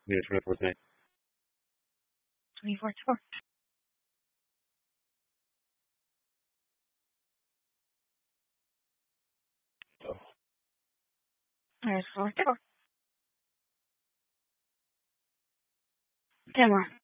Yeah, 24th night. 24th. 4. Oh. There's 4. 10 more.